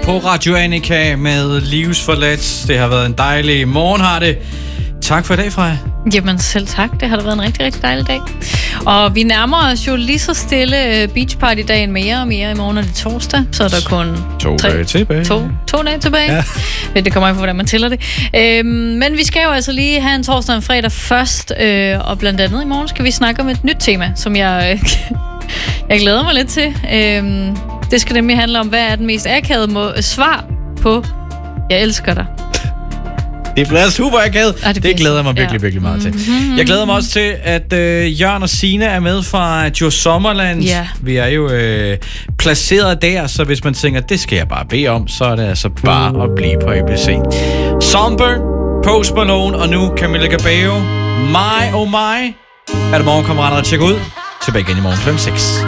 på Radio Annika med Livsforladt. Det har været en dejlig morgen, har det. Tak for i dag, Freja. Jamen selv tak. Det har da været en rigtig, rigtig dejlig dag. Og vi nærmer os jo lige så stille beachparty-dagen mere og mere. I morgen er det torsdag, så er der kun 2 dage tilbage. To dage tilbage. Ja. Det kommer ikke på, hvordan man tæller det. Men vi skal jo altså lige have en torsdag og en fredag først. Og blandt andet i morgen skal vi snakke om et nyt tema, som jeg glæder mig lidt til. Det skal nemlig handle om, hvad er den mest akavede svar på jeg elsker dig. Det bliver super akavet. Det glæder jeg mig virkelig meget til. Jeg glæder mig også til, at Jørgen og Signe er med fra Joe Sommerland. Ja. Vi er jo placeret der, så hvis man tænker, det skal jeg bare bede om, så er det altså bare at blive på ABC. Sunburn, Post Malone og nu Camila Cabello. My oh my. Er det morgenkammerater at tjekke ud? Tilbage igen i morgen kl. 6.